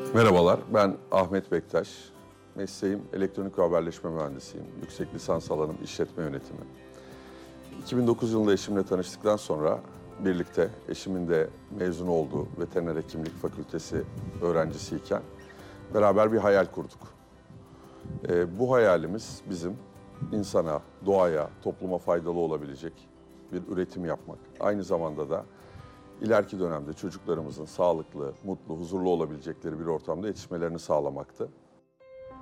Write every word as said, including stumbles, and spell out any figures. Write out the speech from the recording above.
Merhabalar, ben Ahmet Bektaş. Mesleğim elektronik ve haberleşme mühendisiyim. Yüksek lisans alanım işletme yönetimi. iki bin dokuz yılında eşimle tanıştıktan sonra birlikte eşimin de mezun olduğu veteriner hekimlik fakültesi öğrencisiyken beraber bir hayal kurduk. Ee, bu hayalimiz bizim insana, doğaya, topluma faydalı olabilecek bir üretim yapmak. Aynı zamanda da ileriki dönemde çocuklarımızın sağlıklı, mutlu, huzurlu olabilecekleri bir ortamda yetişmelerini sağlamaktı.